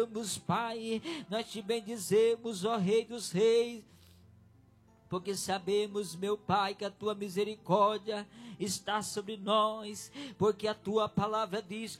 Pai, nós te bendizemos, ó Rei dos Reis, porque sabemos, meu Pai, que a tua misericórdia está sobre nós, porque a tua palavra diz